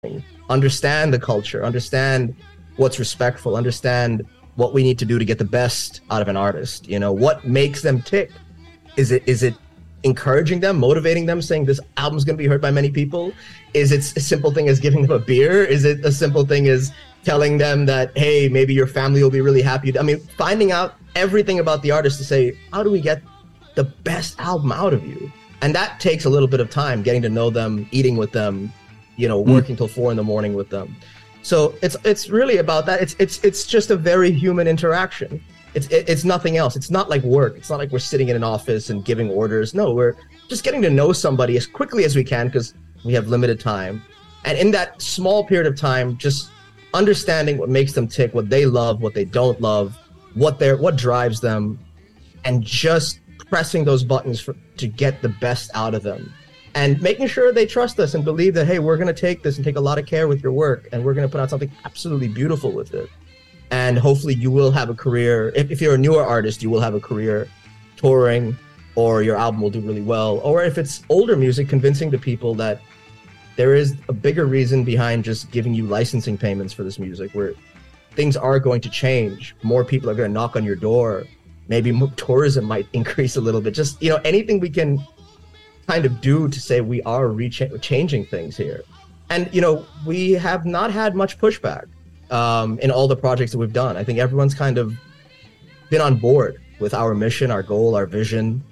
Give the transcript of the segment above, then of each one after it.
understand the culture, understand what's respectful, understand what we need to do to get the best out of an artist. You know, what makes them tick? Is it encouraging them, motivating them, saying this album's going to be heard by many people? Is it a simple thing as giving them a beer? Is it a simple thing as telling them that, hey, maybe your family will be really happy? I mean, finding out everything about the artist to say, how do we get the best album out of you? And that takes a little bit of time, getting to know them, eating with them, you know, working till 4 a.m. with them. So it's really about that. It's just a very human interaction. It's nothing else. It's not like work. It's not like we're sitting in an office and giving orders. No, we're just getting to know somebody as quickly as we can because we have limited time. And in that small period of time, just understanding what makes them tick, what they love, what they don't love, what drives them, and just pressing those buttons to get the best out of them. And making sure they trust us and believe that, hey, we're going to take this and take a lot of care with your work, and we're going to put out something absolutely beautiful with it. And hopefully you will have a career. If you're a newer artist, you will have a career touring, or your album will do really well. Or if it's older music, convincing the people that there is a bigger reason behind just giving you licensing payments for this music, where things are going to change. More people are going to knock on your door. Maybe tourism might increase a little bit. Just, you know, anything we can kind of do to say we are changing things here. And, you know, we have not had much pushback in all the projects that we've done. I think everyone's kind of been on board with our mission, our goal, our vision,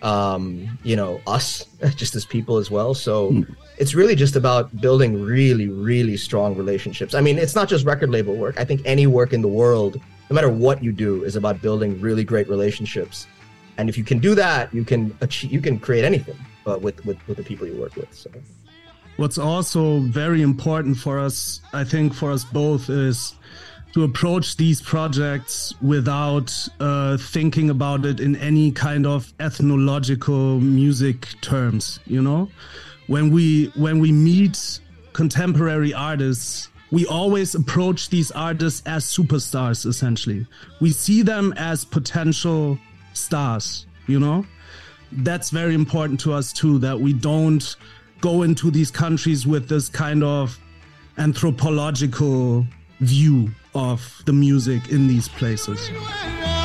you know, us just as people as well. So it's really just about building really, really strong relationships. I mean, it's not just record label work. I think any work in the world, no matter what you do, is about building really great relationships. And if you can do that, you can create anything with the people you work with. So what's also very important for us, I think for us both, is to approach these projects without thinking about it in any kind of ethnological music terms. You know, when we meet contemporary artists, we always approach these artists as superstars. Essentially, we see them as potential stars. You know, that's very important to us too, that we don't go into these countries with this kind of anthropological view of the music in these places.